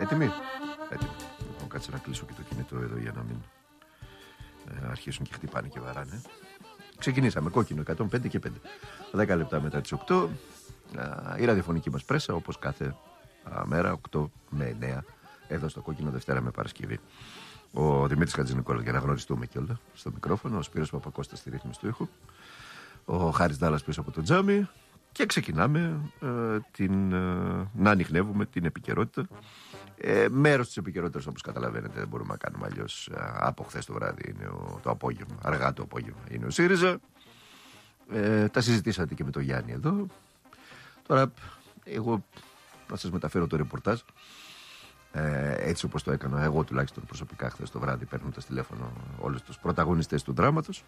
Έτοιμοι. Λοιπόν, κάτσε να κλείσω και το κινητό εδώ για να μην αρχίσουν και χτυπάνε και βαράνε. Ξεκινήσαμε κόκκινο 105 και 5. 10 λεπτά μετά τις 8. Η ραδιοφωνική μας πρέσα, όπως κάθε μέρα, 8 με 9, εδώ στο κόκκινο, Δευτέρα με Παρασκευή. Ο Δημήτρης Χατζηνικόλας, για να γνωριστούμε κιόλα, στο μικρόφωνο. Ο Σπύρος Παπακώστας στη ρύθμιση του ήχου. Ο Χάρης Ντάλλας πίσω από το τζάμι. Και ξεκινάμε να ανιχνεύουμε την επικαιρότητα. Μέρος της επικαιρότητας, όπως καταλαβαίνετε, δεν μπορούμε να κάνουμε αλλιώς. Από χθες το βράδυ είναι το απόγευμα, αργά το απόγευμα, είναι ο ΣΥΡΙΖΑ. Τα συζητήσατε και με τον Γιάννη εδώ. Τώρα, εγώ να σας μεταφέρω το ρεπορτάζ. Έτσι όπως το έκανα εγώ τουλάχιστον προσωπικά χθες το βράδυ, παίρνοντας τηλέφωνο όλους τους πρωταγωνιστές του δράματος.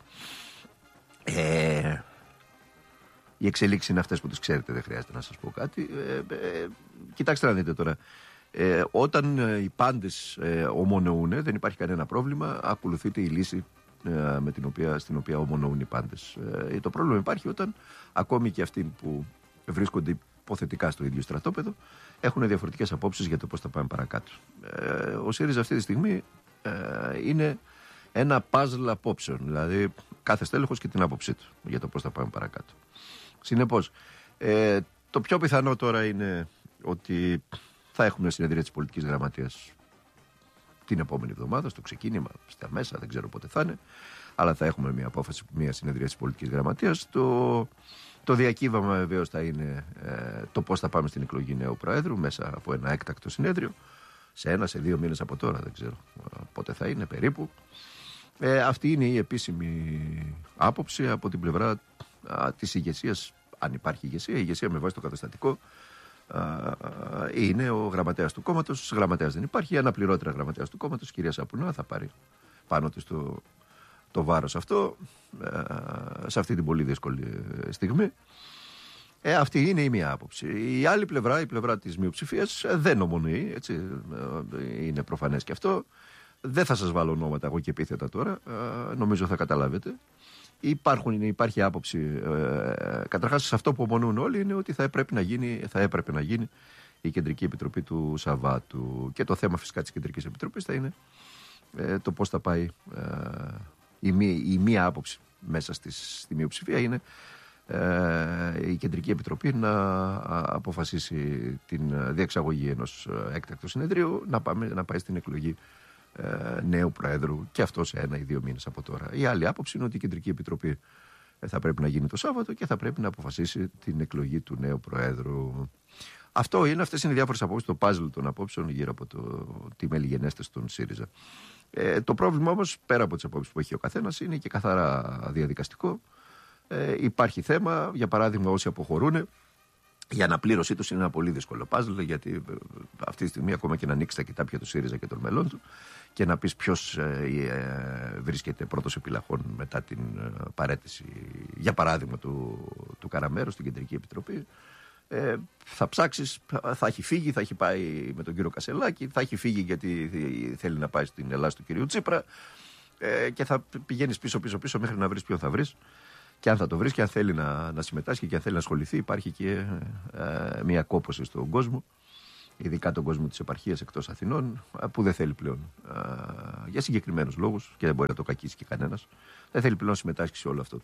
Οι εξελίξεις είναι αυτές που τις ξέρετε, δεν χρειάζεται να σας πω κάτι. Κοιτάξτε να δείτε τώρα. Όταν οι πάντες ομονοούν, δεν υπάρχει κανένα πρόβλημα, ακολουθείται η λύση στην οποία ομονοούν οι πάντες. Το πρόβλημα υπάρχει όταν ακόμη και αυτοί που βρίσκονται υποθετικά στο ίδιο στρατόπεδο έχουν διαφορετικές απόψεις για το πώς θα πάμε παρακάτω. Ο ΣΥΡΙΖΑ αυτή τη στιγμή είναι ένα παζλ απόψεων, δηλαδή κάθε στέλεχος και την άποψή του για το πώς θα πάμε παρακάτω. Συνεπώς, το πιο πιθανό τώρα είναι ότι θα έχουμε συνεδρία της πολιτικής γραμματείας την επόμενη εβδομάδα, στο ξεκίνημα, στα μέσα, δεν ξέρω πότε θα είναι, αλλά θα έχουμε μια απόφαση, μια συνεδρία της πολιτικής γραμματείας. Το διακύβαμα βεβαίως θα είναι το πώς θα πάμε στην εκλογή νέου Προέδρου μέσα από ένα έκτακτο συνέδριο, σε 2 μήνες από τώρα, δεν ξέρω πότε θα είναι περίπου. Αυτή είναι η επίσημη άποψη από την πλευρά της ηγεσίας, αν υπάρχει ηγεσία. Η ηγεσία με βάση το καταστατικό είναι ο γραμματέας του κόμματος. Γραμματέας δεν υπάρχει. Η αναπληρώτρια γραμματέας του κόμματος, η κυρία Σαπουνά, θα πάρει πάνω της το βάρος αυτό σε αυτή την πολύ δύσκολη στιγμή. Αυτή είναι η μία άποψη. Η άλλη πλευρά, η πλευρά της μειοψηφίας, δεν ομονοεί, έτσι, είναι προφανές και αυτό. Δεν θα σας βάλω ονόματα εγώ και επίθετα τώρα, νομίζω θα καταλάβετε. Υπάρχει άποψη, καταρχάς σε αυτό που ομονοούν όλοι είναι ότι θα έπρεπε να γίνει η Κεντρική Επιτροπή του Σαββάτου. Και το θέμα φυσικά της Κεντρικής Επιτροπής θα είναι το πώς θα πάει η μία άποψη μέσα στη μειοψηφία είναι η Κεντρική Επιτροπή να αποφασίσει την διεξαγωγή ενός έκτακτου συνεδρίου, να πάει στην εκλογή νέου Προέδρου, και αυτό σε 1 ή 2 μήνες από τώρα. Η άλλη άποψη είναι ότι η Κεντρική Επιτροπή θα πρέπει να γίνει το Σάββατο και θα πρέπει να αποφασίσει την εκλογή του νέου Προέδρου. Αυτές είναι οι διάφορες απόψεις, το παζλ των απόψεων γύρω από τη μελιγενέστες των ΣΥΡΙΖΑ. Το πρόβλημα όμως, πέρα από τις απόψεις που έχει ο καθένας, είναι και καθαρά διαδικαστικό. Υπάρχει θέμα, για παράδειγμα, όσοι αποχωρούν, η αναπλήρωσή τους είναι ένα πολύ δύσκολο παζλ, γιατί αυτή τη στιγμή ακόμα και να ανοίξει τα κοιτάπια του ΣΥΡΙΖΑ και των μελών του και να πεις ποιος βρίσκεται πρώτος επιλαχών μετά την παραίτηση, για παράδειγμα, του Καραμέρου στην Κεντρική Επιτροπή, θα ψάξεις, θα έχει φύγει, θα έχει πάει με τον κύριο Κασελάκη, θα έχει φύγει γιατί θέλει να πάει στην Ελλάδα του κυρίου Τσίπρα, και θα πηγαίνεις πίσω μέχρι να βρεις ποιον θα βρεις. Και αν θα το βρει και αν θέλει να συμμετάσχει και αν θέλει να ασχοληθεί, υπάρχει και μια κόπωση στον κόσμο, ειδικά τον κόσμο της επαρχίας εκτός Αθηνών, που δεν θέλει πλέον για συγκεκριμένους λόγους, και δεν μπορεί να το κακίσει και κανένας, δεν θέλει πλέον να συμμετάσχει σε όλο αυτό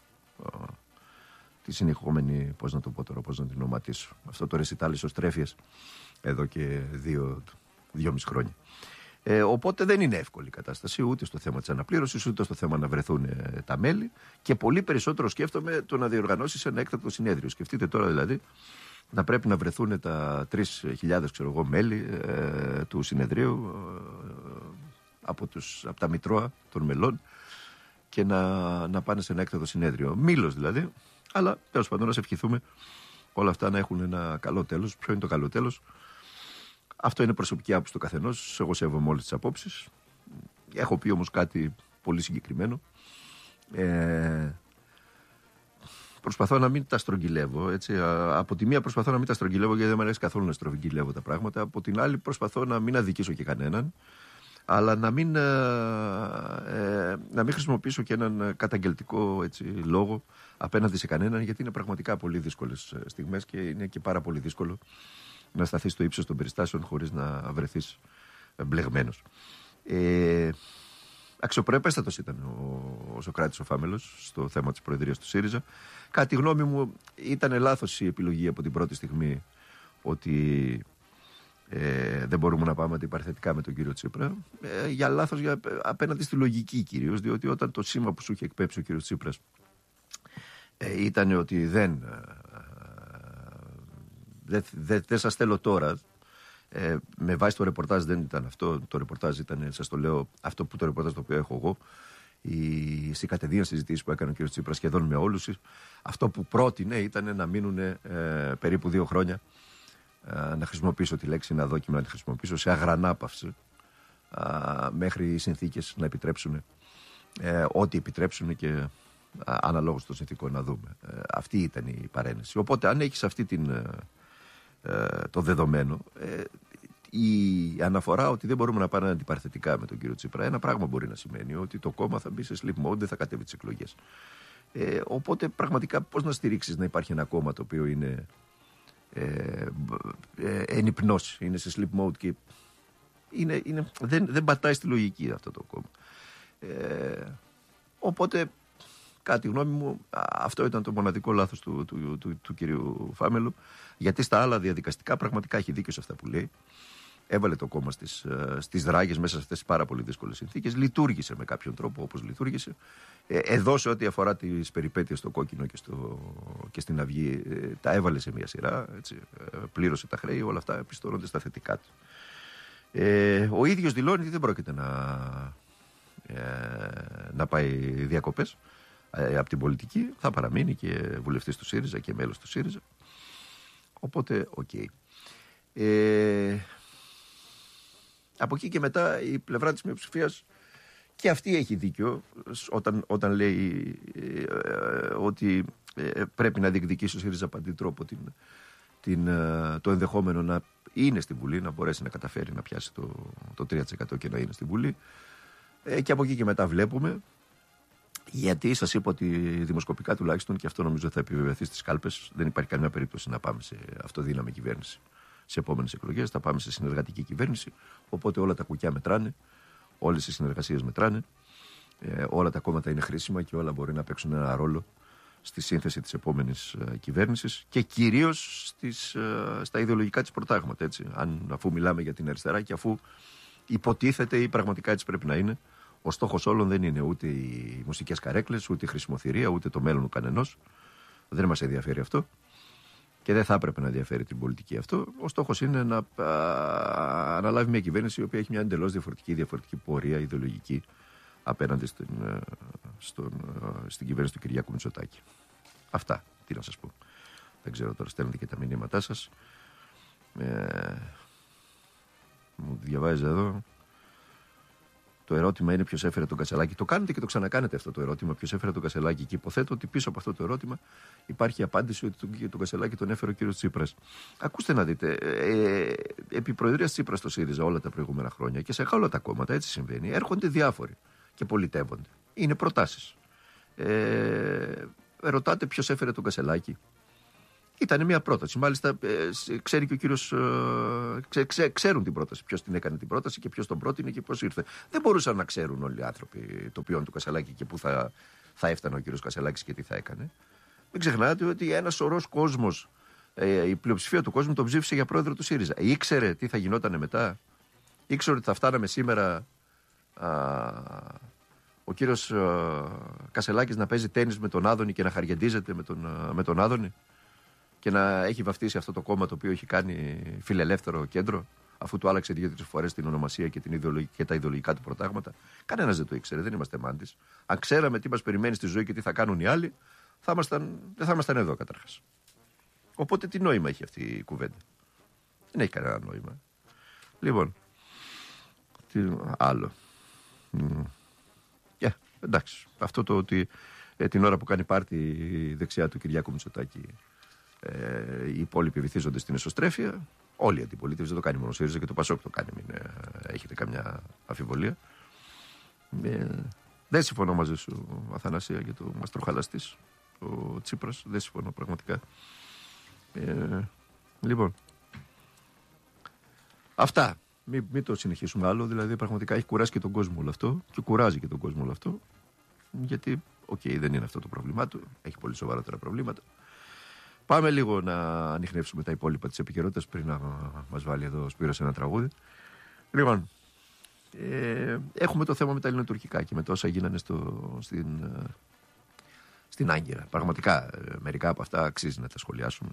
τη συνεχόμενη, πώς να την ονοματίσω, αυτό το ρεσιτάλ ισοστρέφειας εδώ και 2,5 χρόνια. Οπότε δεν είναι εύκολη η κατάσταση ούτε στο θέμα της αναπλήρωσης, ούτε στο θέμα να βρεθούν τα μέλη, και πολύ περισσότερο σκέφτομαι το να διοργανώσεις ένα έκτακτο συνέδριο. Σκεφτείτε τώρα δηλαδή να πρέπει να βρεθούν τα 3.000 μέλη του συνεδρίου από τα μητρώα των μελών και να πάνε σε ένα έκτακτο συνέδριο. Μήλος δηλαδή, αλλά τέλος πάντων να σε ευχηθούμε όλα αυτά να έχουν ένα καλό τέλος. Ποιο είναι το καλό τέλος? Αυτό είναι προσωπική άποψη του καθενός. Εγώ σέβομαι όλες τις απόψεις. Έχω πει όμως κάτι πολύ συγκεκριμένο. Προσπαθώ να μην τα στρογγυλεύω. Έτσι. Από τη μία προσπαθώ να μην τα στρογγυλεύω, γιατί δεν μου αρέσει καθόλου να στρογγυλεύω τα πράγματα. Από την άλλη προσπαθώ να μην αδικήσω και κανέναν, αλλά να μην χρησιμοποιήσω και έναν καταγγελτικό, έτσι, λόγο απέναντι σε κανέναν, γιατί είναι πραγματικά πολύ δύσκολες στιγμές και είναι και πάρα πολύ δύσκολο να σταθείς στο ύψος των περιστάσεων χωρίς να βρεθείς μπλεγμένος. Αξιοπρεπέστατος ήταν ο Σωκράτης ο Φάμελος στο θέμα της προεδρίας του ΣΥΡΙΖΑ. Κατά τη γνώμη μου ήταν λάθος η επιλογή από την πρώτη στιγμή ότι δεν μπορούμε να πάμε αντιπαρθετικά με τον κύριο Τσίπρα. Για λάθος απέναντι στη λογική κυρίως, διότι όταν το σήμα που σου είχε εκπέψει ο κύριος Τσίπρας ήταν ότι δεν σας θέλω τώρα. Με βάση το ρεπορτάζ δεν ήταν αυτό. Το ρεπορτάζ ήταν, σας το λέω, αυτό που το ρεπορτάζ το οποίο έχω εγώ. Στις κατεδίαν συζητήσεις που έκανε ο κ. Τσίπρας σχεδόν με όλους, αυτό που πρότεινε ήταν να μείνουν περίπου 2 χρόνια, να χρησιμοποιήσω τη λέξη, να δόκιμα να τη χρησιμοποιήσω, σε αγρανάπαυση, μέχρι οι συνθήκες να επιτρέψουν ό,τι επιτρέψουν και αναλόγως των συνθήκων να δούμε. Αυτή ήταν η παρένεση. Οπότε αν έχεις αυτή το δεδομένο, η αναφορά ότι δεν μπορούμε να πάνε αντιπαρθετικά με τον κύριο Τσίπρα, ένα πράγμα μπορεί να σημαίνει ότι το κόμμα θα μπει σε sleep mode, δεν θα κατέβει τις εκλογές. Οπότε πραγματικά πώς να στηρίξεις να υπάρχει ένα κόμμα το οποίο είναι εν υπνώση, είναι σε sleep mode και δεν πατάει στη λογική αυτό το κόμμα. Οπότε κατά τη γνώμη μου, αυτό ήταν το μοναδικό λάθος του κυρίου Φάμελου, γιατί στα άλλα διαδικαστικά πραγματικά έχει δίκιο σε αυτά που λέει. Έβαλε το κόμμα στις δράγες μέσα σε αυτές τις πάρα πολύ δύσκολες συνθήκες. Λειτουργήσε με κάποιον τρόπο όπως λειτουργήσε. Εδώ, σε ό,τι αφορά τις περιπέτειες στο Κόκκινο και στην Αυγή, τα έβαλε σε μια σειρά. Έτσι, πλήρωσε τα χρέη, όλα αυτά επιστρώνονται στα θετικά του. Ο ίδιος δηλώνει ότι δεν πρόκειται να πάει διακοπές από την πολιτική. Θα παραμείνει και βουλευτής του ΣΥΡΙΖΑ και μέλος του ΣΥΡΙΖΑ. Οπότε, οκ. Από εκεί και μετά η πλευρά της μειοψηφίας και αυτή έχει δίκιο όταν λέει ότι πρέπει να διεκδικήσει ο ΣΥΡΙΖΑ από αντί τρόπο το ενδεχόμενο να είναι στη Βουλή, να μπορέσει να καταφέρει να πιάσει το 3% και να είναι στη Βουλή. Και από εκεί και μετά βλέπουμε, γιατί σας είπα ότι δημοσκοπικά τουλάχιστον, και αυτό νομίζω θα επιβεβαιωθεί στις κάλπες, δεν υπάρχει καμία περίπτωση να πάμε σε αυτοδύναμη κυβέρνηση σε επόμενες εκλογές. Θα πάμε σε συνεργατική κυβέρνηση. Οπότε όλα τα κουκιά μετράνε, όλες οι συνεργασίες μετράνε, όλα τα κόμματα είναι χρήσιμα και όλα μπορεί να παίξουν ένα ρόλο στη σύνθεση της επόμενης κυβέρνησης και κυρίως στα ιδεολογικά της προτάγματα. Έτσι. Αφού μιλάμε για την αριστερά και αφού υποτίθεται ή πραγματικά έτσι πρέπει να είναι, ο στόχος όλων δεν είναι ούτε οι μουσικές καρέκλες, ούτε η χρησιμοθυρία, ούτε το μέλλον του κανενός. Δεν μας ενδιαφέρει αυτό και δεν θα έπρεπε να ενδιαφέρει την πολιτική αυτό. Ο στόχος είναι να αναλάβει μια κυβέρνηση η οποία έχει μια εντελώς διαφορετική πορεία ιδεολογική απέναντι στην κυβέρνηση του Κυριάκου Μητσοτάκη. Αυτά, τι να σας πω. Δεν ξέρω τώρα, στέλνετε και τα μηνύματά σας. Μου διαβάζει εδώ. Το ερώτημα είναι ποιος έφερε τον Κασελάκη. Το κάνετε και το ξανακάνετε αυτό το ερώτημα. Ποιος έφερε τον Κασελάκη. Και υποθέτω ότι πίσω από αυτό το ερώτημα υπάρχει η απάντηση ότι τον Κασελάκη τον έφερε ο κύριος Τσίπρας. Ακούστε να δείτε. Επί προεδρίας Τσίπρας στο ΣΥΡΙΖΑ όλα τα προηγούμενα χρόνια και σε όλα τα κόμματα έτσι συμβαίνει. Έρχονται διάφοροι και πολιτεύονται. Είναι προτάσεις. Ρωτάτε ποιος έφερε τον Κασελάκη. Ήταν μια πρόταση. Μάλιστα, ξέρει και ο κύριος. Ξέρουν την πρόταση. Ποιος την έκανε την πρόταση και ποιος τον πρότεινε και πώς ήρθε. Δεν μπορούσαν να ξέρουν όλοι οι άνθρωποι το ποιόν του Κασελάκη και πού θα έφτανε ο κύριος Κασελάκης και τι θα έκανε. Μην ξεχνάτε ότι ένας σωρός κόσμος, η πλειοψηφία του κόσμου τον ψήφισε για πρόεδρο του ΣΥΡΙΖΑ. Ήξερε τι θα γινόταν μετά. Ήξερε ότι θα φτάναμε σήμερα ο κύριος Κασελάκης να παίζει τένις με τον Άδωνη και να χαργεντίζεται με τον Άδωνη. Και να έχει βαφτίσει αυτό το κόμμα το οποίο έχει κάνει φιλελεύθερο κέντρο, αφού του άλλαξε 2-3 φορές την ονομασία και τα ιδεολογικά του προτάγματα. Κανένας δεν το ήξερε, δεν είμαστε μάντης. Αν ξέραμε τι μας περιμένει στη ζωή και τι θα κάνουν οι άλλοι, δεν θα ήμασταν εδώ καταρχάς. Οπότε τι νόημα έχει αυτή η κουβέντα. Δεν έχει κανένα νόημα. Λοιπόν, τι άλλο. Εντάξει, αυτό το ότι την ώρα που κάνει πάρτι η δεξιά του Κυριάκου Μητσοτάκη, οι υπόλοιποι βυθίζονται στην εσωστρέφεια. Όλη η αντιπολίτευση δεν το κάνει μόνο ο ΣΥΡΙΖΑ και το ΠΑΣΟΚ το κάνει. Μην έχετε καμιά αμφιβολία. Δεν συμφωνώ μαζί σου, Αθανασία, για το μαστροχαλαστής ο Τσίπρας. Δεν συμφωνώ πραγματικά. Λοιπόν, Αυτά. Μην το συνεχίσουμε άλλο. Δηλαδή, πραγματικά έχει κουράσει και τον κόσμο όλο αυτό. Και κουράζει και τον κόσμο όλο αυτό. Γιατί, δεν είναι αυτό το πρόβλημά του. Έχει πολύ σοβαρότερα προβλήματα. Πάμε λίγο να ανιχνεύσουμε τα υπόλοιπα της επικαιρότητας πριν να μας βάλει εδώ ο Σπύρος ένα τραγούδι. Λοιπόν, έχουμε το θέμα με τα ελληνοτουρκικά και με τόσα γίνανε στην Άγκυρα. Πραγματικά, μερικά από αυτά αξίζει να τα σχολιάσουμε.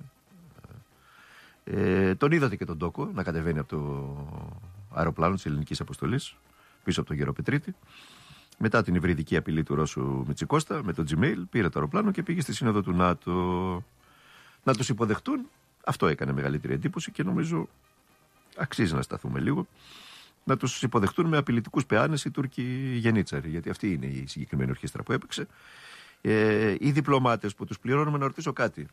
Τον είδατε και τον Τόκο να κατεβαίνει από το αεροπλάνο της ελληνικής αποστολής πίσω από τον Γεροπετρίτη. Μετά την υβριδική απειλή του Ρώσου Μητσικώστα με το Gmail πήρε το αεροπλάνο και πήγε στη σύνοδο του ΝΑΤΟ να τους υποδεχτούν. Αυτό έκανε μεγαλύτερη εντύπωση και νομίζω αξίζει να σταθούμε λίγο. Να τους υποδεχτούν με απειλητικούς πεάνες οι Τούρκοι γενίτσαροι, γιατί αυτή είναι η συγκεκριμένη ορχήστρα που έπαιξε. Οι διπλωμάτες που τους πληρώνουμε, να ρωτήσω κάτι.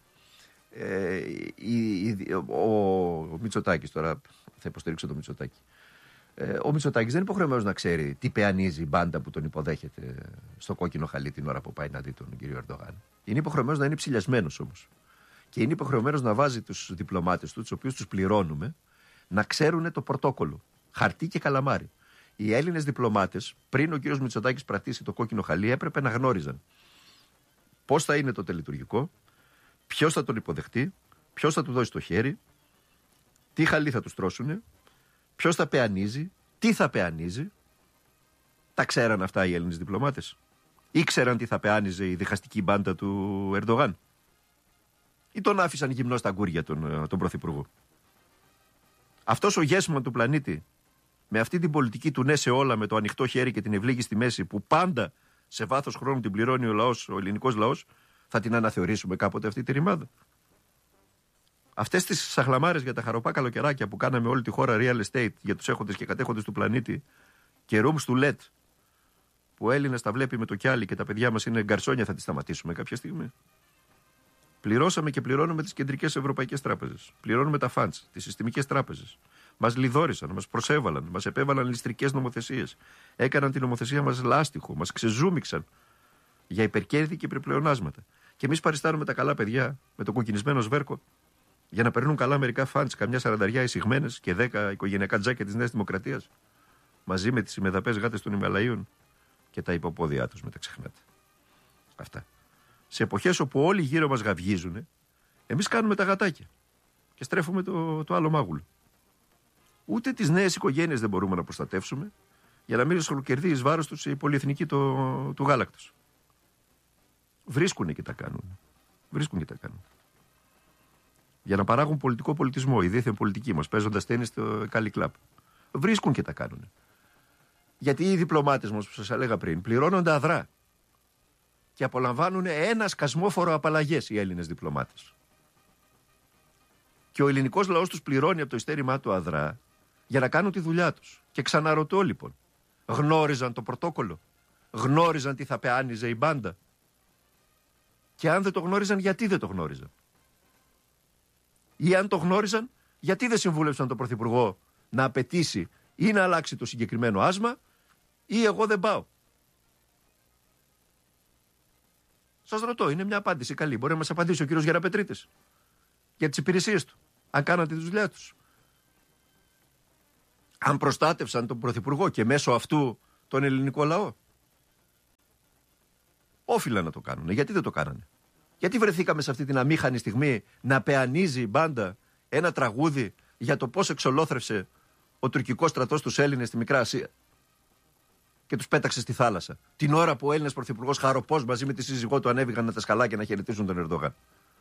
Ο Μητσοτάκης, τώρα θα υποστηρίξω τον Μητσοτάκη. Ο Μητσοτάκης δεν είναι υποχρεωμένος να ξέρει τι πεανίζει η μπάντα που τον υποδέχεται στο κόκκινο χαλί την ώρα που πάει να δει τον κύριο Ερντογάν. Είναι υποχρεωμένος να είναι ψηλιασμένος όμως. Και είναι υποχρεωμένος να βάζει τους διπλωμάτες του, τους οποίους τους πληρώνουμε, να ξέρουν το πρωτόκολλο. Χαρτί και καλαμάρι. Οι Έλληνες διπλωμάτες, πριν ο κύριος Μητσοτάκης πρατήσει το κόκκινο χαλί, έπρεπε να γνώριζαν πώς θα είναι το τελειτουργικό, ποιος θα τον υποδεχτεί, ποιος θα του δώσει το χέρι, τι χαλί θα του στρώσουν, ποιος θα πεανίζει, τι θα πεανίζει. Τα ξέραν αυτά οι Έλληνες διπλωμάτες? Ήξεραν τι θα πεάνιζε η διχαστική μπάντα του Ερντογάν? Ή τον άφησαν γυμνό στα γκούρια τον Πρωθυπουργό? Αυτός ο γέσμαν του πλανήτη, με αυτή την πολιτική του ναι σε όλα, με το ανοιχτό χέρι και την ευλίγη στη μέση, που πάντα σε βάθος χρόνου την πληρώνει ο ελληνικός λαός, θα την αναθεωρήσουμε κάποτε αυτή τη ρημάδα? Αυτές τις σαχλαμάρες για τα χαροπά καλοκαιράκια που κάναμε όλη τη χώρα real estate για τους έχοντες και κατέχοντες του πλανήτη, και rooms to let, που ο Έλληνας τα βλέπει με το κιάλι και τα παιδιά μας είναι γκαρσόνια, θα τις σταματήσουμε κάποια στιγμή? Πληρώσαμε και πληρώνουμε τις κεντρικές ευρωπαϊκές τράπεζες. Πληρώνουμε τα funds, τις συστημικές τράπεζες. Μας λιδόρισαν, μας προσέβαλαν, μας επέβαλαν ληστρικές νομοθεσίες. Έκαναν την νομοθεσία μας λάστιχο, μας ξεζούμιξαν για υπερκέρδη και υπερπλεονάσματα. Και εμείς παριστάνουμε τα καλά παιδιά με το κοκκινισμένο σβέρκο για να περνούν καλά μερικά funds, καμιά 40 εισηγμένες και 10 οικογενειακά τζάκια της Νέας Δημοκρατίας, μαζί με τις ημεδαπές γάτες των Ιμαλαίων και τα υποπόδια τους, μην τα ξεχνάτε. Αυτά. Σε εποχές όπου όλοι γύρω μας γαυγίζουν, εμείς κάνουμε τα γατάκια και στρέφουμε το άλλο μάγουλο. Ούτε τις νέες οικογένειες δεν μπορούμε να προστατεύσουμε, για να μην σχολοκερδεί εις βάρος τους η πολυεθνική του γάλακτος. Βρίσκουν και τα κάνουν. Για να παράγουν πολιτικό πολιτισμό, η δίθεν πολιτική μας, παίζοντας τένις στο Κάλι Κλαμπ. Βρίσκουν και τα κάνουν. Γιατί οι διπλωμάτες μας, που σας έλεγα πριν, πληρώνονται αδρά και απολαμβάνουν ένα σκασμόφορο απαλλαγές οι Έλληνες διπλωμάτες. Και ο ελληνικός λαός τους πληρώνει από το ειστέρημά του αδρά για να κάνουν τη δουλειά τους. Και ξαναρωτώ λοιπόν, γνώριζαν το πρωτόκολλο? Γνώριζαν τι θα πεάνιζε η μπάντα? Και αν δεν το γνώριζαν, γιατί δεν το γνώριζαν? Ή αν το γνώριζαν, γιατί δεν συμβούλεψαν τον Πρωθυπουργό να απαιτήσει ή να αλλάξει το συγκεκριμένο άσμα, ή εγώ δεν πάω? Σας ρωτώ, είναι μια απάντηση καλή. Μπορεί να μας απαντήσει ο κύριος Γεραπετρίτης για τις υπηρεσίες του, αν κάνατε τη δουλειά τους. Αν προστάτευσαν τον Πρωθυπουργό και μέσω αυτού τον ελληνικό λαό. Όφυλαν να το κάνουν. Γιατί δεν το κάνανε? Γιατί βρεθήκαμε σε αυτή την αμήχανη στιγμή να πεανίζει η μπάντα ένα τραγούδι για το πώς εξολόθρευσε ο τουρκικός στρατός τους Έλληνες στη Μικρά Ασία και τους πέταξε στη θάλασσα, την ώρα που ο Έλληνας Πρωθυπουργός χαροπός μαζί με τη σύζυγό του ανέβηκαν με τα σκαλάκια να χαιρετήσουν τον Ερντογάν?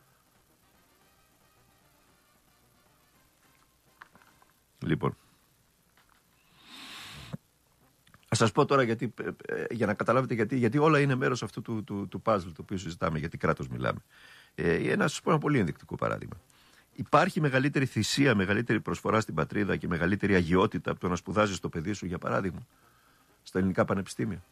Λοιπόν, θα σας πω τώρα για να καταλάβετε γιατί όλα είναι μέρος αυτού του puzzle το οποίο συζητάμε, γιατί κράτος μιλάμε. Να σας πω ένα πολύ ενδεικτικό παράδειγμα. Υπάρχει μεγαλύτερη θυσία, μεγαλύτερη προσφορά στην πατρίδα και μεγαλύτερη αγιότητα από το να σπουδάζεις το παιδί σου, για παράδειγμα, στα ελληνικά πανεπιστήμια,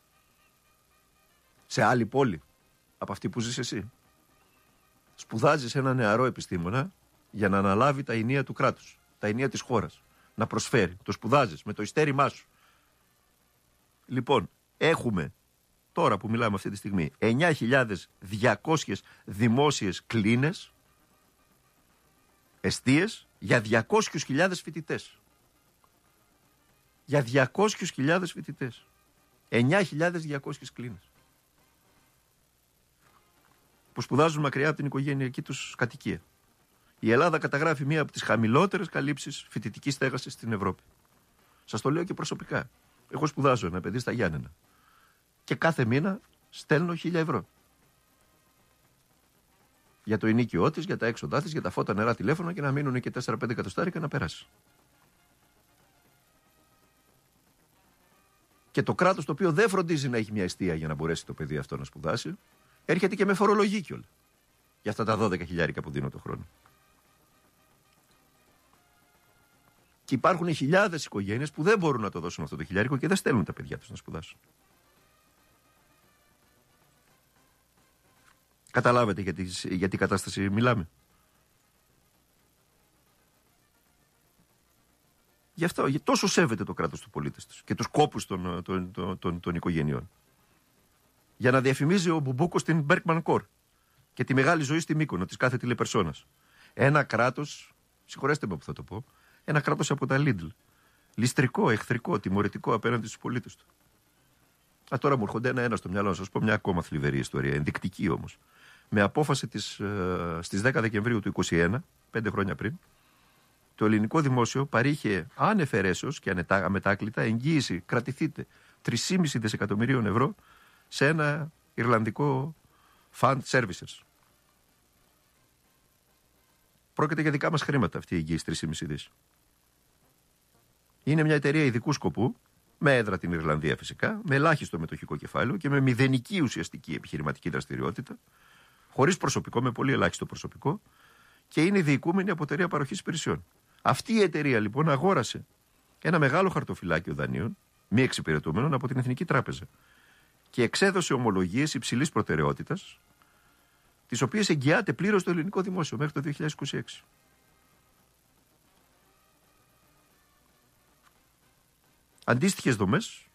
σε άλλη πόλη από αυτή που ζεις εσύ? Σπουδάζεις ένα νεαρό επιστήμονα για να αναλάβει τα ηνία του κράτους, τα ηνία της χώρας, να προσφέρει. Το σπουδάζεις με το ειστέρημά σου. Λοιπόν, έχουμε τώρα που μιλάμε αυτή τη στιγμή 9.200 δημόσιες κλίνες, εστίες για 200.000 φοιτητές. για 200.000 φοιτητές. 9.200 κλίνες. Που σπουδάζουν μακριά από την οικογενειακή τους κατοικία. Η Ελλάδα καταγράφει μία από τις χαμηλότερες καλύψεις φοιτητικής στέγασης στην Ευρώπη. Σας το λέω και προσωπικά. Εγώ σπουδάζω ένα παιδί στα Γιάννενα. Και κάθε μήνα στέλνω 1.000 ευρώ. Για το ενοίκιό της, για τα έξοδά της, για τα φώτα, νερά, τηλέφωνα και να μείνουν και 4-5 εκατοστάρικα να περάσει. Και το κράτος, το οποίο δεν φροντίζει να έχει μια εστία για να μπορέσει το παιδί αυτό να σπουδάσει, έρχεται και με φορολογεί κιόλα. Για αυτά τα 12.000 που δίνω το χρόνο. Και υπάρχουν χιλιάδες οικογένειες που δεν μπορούν να το δώσουν αυτό το 1.000 και δεν στέλνουν τα παιδιά τους να σπουδάσουν. Καταλάβετε για τι κατάσταση μιλάμε. Γι' αυτό, τόσο σέβεται το κράτος του πολίτες τους και τους κόπους των οικογενειών. Για να διαφημίζει ο Μπουμπούκος την Bergman Core και τη μεγάλη ζωή στη Μύκονο της κάθε τηλεπερσόνας. Ένα κράτος, συγχωρέστε με που θα το πω, ένα κράτος από τα Lidl. Ληστρικό, εχθρικό, τιμωρητικό απέναντι στους πολίτες του. Τώρα μου έρχονται ένα στο μυαλό να σας πω μια ακόμα θλιβερή ιστορία, ενδεικτική όμως. Με απόφαση στις 10 Δεκεμβρίου του 2021, 5 χρόνια πριν, το ελληνικό δημόσιο παρήχε ανεφερέσεως και αμετάκλητα εγγύηση, κρατηθείτε, 3,5 δισεκατομμυρίων ευρώ σε ένα Ιρλανδικό Fund Services. Πρόκειται για δικά μας χρήματα αυτή η εγγύηση 3,5 δις. Είναι μια εταιρεία ειδικού σκοπού, με έδρα την Ιρλανδία φυσικά, με ελάχιστο μετοχικό κεφάλαιο και με μηδενική ουσιαστική επιχειρηματική δραστηριότητα, χωρίς προσωπικό, με πολύ ελάχιστο προσωπικό, και είναι διοικούμενη από εταιρεία παροχής υπηρεσιών. Αυτή η εταιρεία λοιπόν αγόρασε ένα μεγάλο χαρτοφυλάκιο δανείων, μη εξυπηρετούμενων, από την Εθνική Τράπεζα και εξέδωσε ομολογίες υψηλής προτεραιότητας, τις οποίες εγγυάται πλήρως το ελληνικό δημόσιο μέχρι το 2026. Αντίστοιχες δομές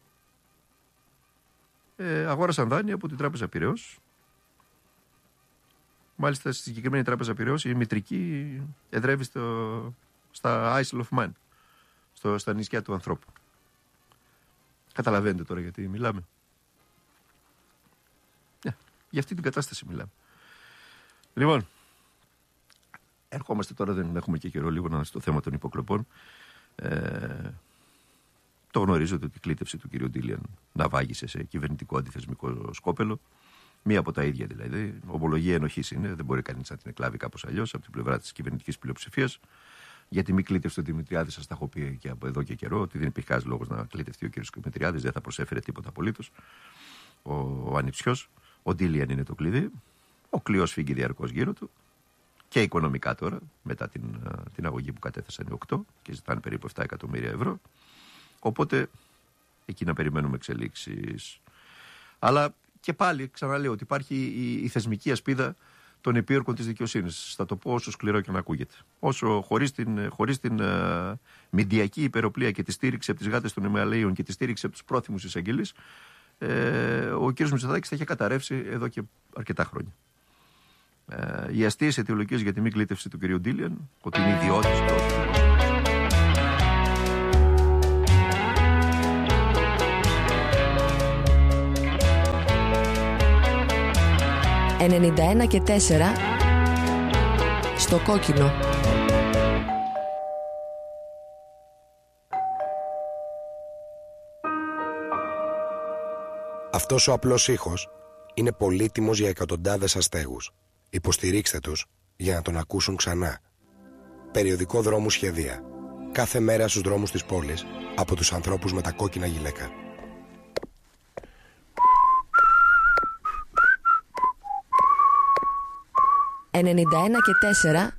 αγόρασαν δάνεια από την Τράπεζα Πειραιώς. Μάλιστα στη συγκεκριμένη Τράπεζα Πειραιώς η μητρική εδρεύει στα Isle of Man, στα νησιά του ανθρώπου. Καταλαβαίνετε τώρα γιατί μιλάμε. Για αυτή την κατάσταση μιλάμε. Λοιπόν, ερχόμαστε τώρα, δεν έχουμε και καιρό, λίγο στο θέμα των υποκλοπών. Το γνωρίζετε ότι η κλήτευση του κ. Ντίλιαν ναυάγησε σε κυβερνητικό αντιθεσμικό σκόπελο. Μία από τα ίδια δηλαδή. Ομολογία ενοχής είναι, δεν μπορεί κανείς να την εκλάβει κάπως αλλιώς από την πλευρά της κυβερνητικής πλειοψηφίας. Για τη μη κλήτευση του Δημητριάδη, σας τα έχω πει και από εδώ και καιρό, ότι δεν υπήρχε κανένας λόγος να κλήτευτεί ο κ. Δημητριάδης, δεν θα προσέφερε τίποτα απολύτως. Ο ανιψιός, ο Ντίλιαν είναι το κλειδί. Ο κλειός φύγει διαρκώς γύρω του. Και οικονομικά τώρα, μετά την αγωγή που κατέθεσαν οι 8 και ζητάνε περίπου 7 εκατομμύρια ευρώ. Οπότε εκεί να περιμένουμε εξελίξεις. Αλλά και πάλι ξαναλέω ότι υπάρχει η θεσμική ασπίδα των επίορκων της δικαιοσύνης. Θα το πω όσο σκληρό και να ακούγεται. Όσο χωρίς την μηντιακή υπεροπλία και τη στήριξη από τις γάτες των Ιμαλαίων και τη στήριξη από τους πρόθυμους εισαγγελείς, ο κ. Μητσοτάκης θα είχε καταρρεύσει εδώ και αρκετά χρόνια. Οι αστείες αιτιολογίες για τη μη κλήτευση του κ. Ντίλιαν, ότι είναι ιδιώτης πρόθυμος. 91,4 στο κόκκινο. Αυτός ο απλός ήχος είναι πολύτιμος για εκατοντάδες αστέγους. Υποστηρίξτε τους για να τον ακούσουν ξανά. Περιοδικό Δρόμου Σχεδία. Κάθε μέρα στους δρόμους της πόλης από τους ανθρώπους με τα κόκκινα γυλαίκα. «91,4